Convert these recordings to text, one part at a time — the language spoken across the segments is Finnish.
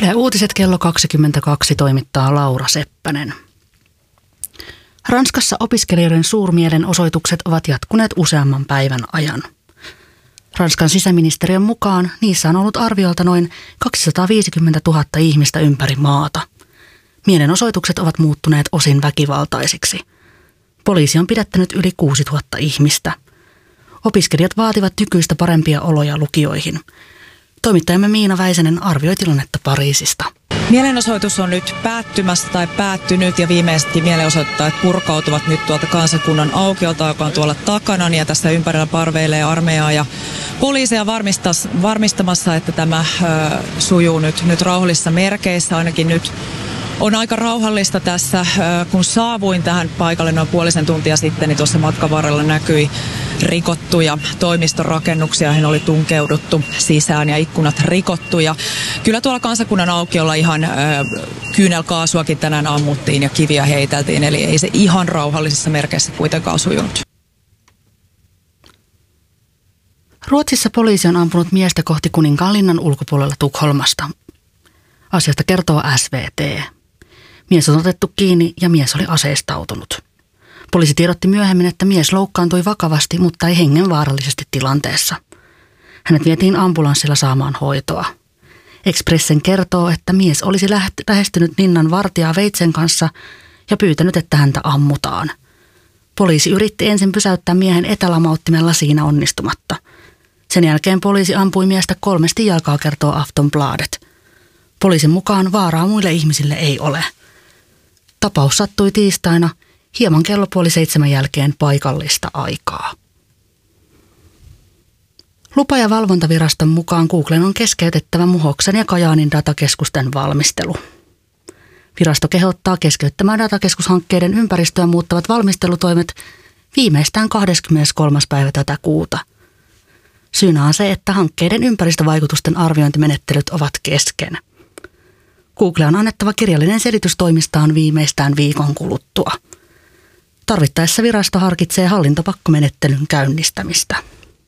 Yle Uutiset kello 22 toimittaa Laura Seppänen. Ranskassa opiskelijoiden suurmielenosoitukset ovat jatkuneet useamman päivän ajan. Ranskan sisäministeriön mukaan niissä on ollut arviolta noin 250 000 ihmistä ympäri maata. Mielenosoitukset ovat muuttuneet osin väkivaltaisiksi. Poliisi on pidättänyt yli 6 000 ihmistä. Opiskelijat vaativat nykyistä parempia oloja lukioihin. Toimittajamme Miina Väisänen arvioi tilannetta Pariisista. Mielenosoitus on nyt päättymässä tai päättynyt ja viimeisetkin mielenosoittajat purkautuvat nyt tuolta Kansakunnan aukiolta, joka on tuolla takana. Ja tässä ympärillä parveilee armeijaa ja poliiseja varmistamassa, että tämä sujuu nyt rauhallisissa merkeissä. Ainakin nyt on aika rauhallista tässä. Kun saavuin tähän paikalle noin puolisen tuntia sitten, niin tuossa matkan varrella näkyi rikottuja toimistorakennuksia. Heihin oli tunkeuduttu sisään ja ikkunat rikottu. Ja kyllä tuolla Kansakunnan aukiolla ihan kyynelkaasuakin tänään ammuttiin ja kiviä heiteltiin. Eli ei se ihan rauhallisissa merkeissä kuitenkaan sujunut. Ruotsissa poliisi on ampunut miestä kohti Kuninkaanlinnan ulkopuolella Tukholmasta. Asiasta kertoo SVT. Mies on otettu kiinni ja mies oli aseistautunut. Poliisi tiedotti myöhemmin, että mies loukkaantui vakavasti, mutta ei hengenvaarallisesti tilanteessa. Hänet vietiin ambulanssilla saamaan hoitoa. Expressen kertoo, että mies olisi lähestynyt linnan vartijaa veitsen kanssa ja pyytänyt, että häntä ammutaan. Poliisi yritti ensin pysäyttää miehen etälamauttimella siinä onnistumatta. Sen jälkeen poliisi ampui miestä 3 jalkaa, kertoo Aftonbladet. Poliisin mukaan vaaraa muille ihmisille ei ole. Tapaus sattui tiistaina hieman kello 6:30 jälkeen paikallista aikaa. Lupa- ja valvontaviraston mukaan Googlen on keskeytettävä Muhoksen ja Kajaanin datakeskusten valmistelu. Virasto kehottaa keskeyttämään datakeskushankkeiden ympäristöä muuttavat valmistelutoimet viimeistään 23. päivä tätä kuuta. Syynä on se, että hankkeiden ympäristövaikutusten arviointimenettelyt ovat kesken. Google on annettava kirjallinen selitys toimistaan viimeistään viikon kuluttua. Tarvittaessa virasto harkitsee hallintopakkomenettelyn käynnistämistä.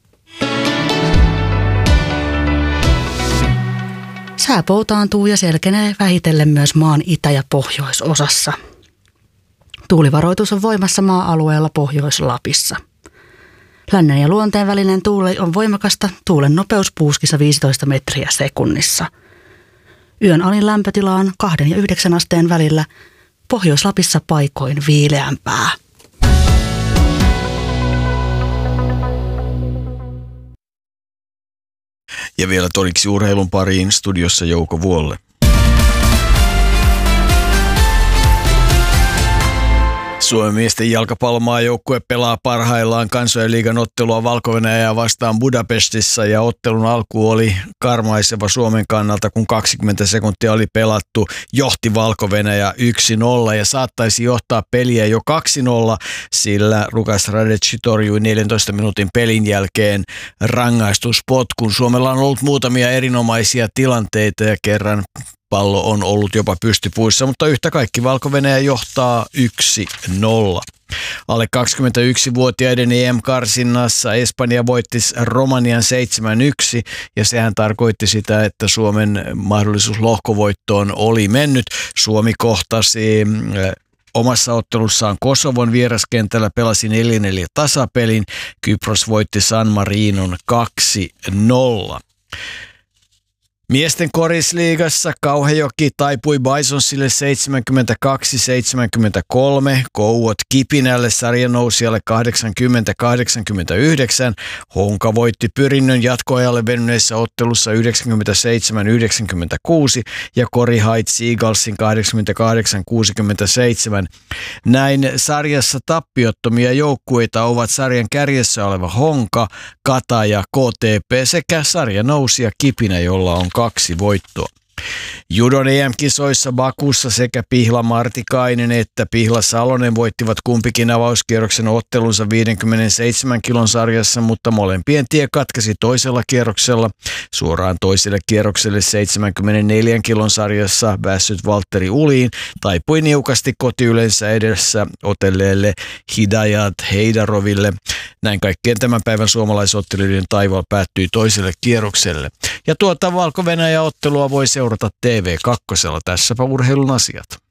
Sää poutaantuu ja selkenee vähitellen myös maan itä- ja pohjoisosassa. Tuulivaroitus on voimassa maa-alueella Pohjois-Lapissa. Lännen ja luonteen välinen tuuli on voimakasta, tuulen nopeus puuskissa 15 metriä sekunnissa. Yön alin lämpötila on 2 ja 9 asteen välillä, Pohjois-Lapissa paikoin viileämpää. Ja vielä todiksi urheilun pariin, studiossa Jouko Vuolle. Suomen miesten jalkapallomaajoukkue pelaa parhaillaan Kansainliigan ottelua Valko-Venäjää vastaan Budapestissa ja ottelun alku oli karmaiseva Suomen kannalta, kun 20 sekuntia oli pelattu. Johti Valko-Venäjä 1-0 ja saattaisi johtaa peliä jo 2-0, sillä Lukas Radetski torjui 14 minuutin pelin jälkeen rangaistuspotkun. Suomella on ollut muutamia erinomaisia tilanteita ja kerran pallo on ollut jopa pystypuissa, mutta yhtä kaikki Valko-Venäjä johtaa 1-0. Alle 21-vuotiaiden EM-karsinnassa Espanja voitti Romanian 7-1 ja sehän tarkoitti sitä, että Suomen mahdollisuus lohkovoittoon oli mennyt. Suomi kohtasi omassa ottelussaan Kosovon vieraskentällä, pelasi 4-4 tasapelin. Kypros voitti San Marinon 2-0. Miesten korisliigassa Kauhajoki taipui Bisonsille 72-73, Kouot Kipinälle sarjanousijalle 80-89, Honka voitti Pyrinnön jatkoajalle venyneessä ottelussa 97-96 ja Kori Heights Eaglesin 88-67. Näin sarjassa tappiottomia joukkueita ovat sarjan kärjessä oleva Honka, Kata ja KTP sekä sarjanousija Kipinä, jolla on 2 voittoa. Judon EM-kisoissa Bakussa sekä Pihla Martikainen että Pihla Salonen voittivat kumpikin avauskierroksen ottelunsa 57 kilon sarjassa, mutta molempien tie katkesi toisella kierroksella. Suoraan toiselle kierrokselle 74 kilon sarjassa päässyt Valtteri Uliin taipui niukasti kotiyleensä edessä otelleelle Hidayat Heidaroville. Näin kaikkien tämän päivän suomalaisottelijoiden taival päättyi toiselle kierrokselle. Ja tuota Valko-Venäjä-ottelua voi seurata seurata TV2. Tässäpä urheilun asiat.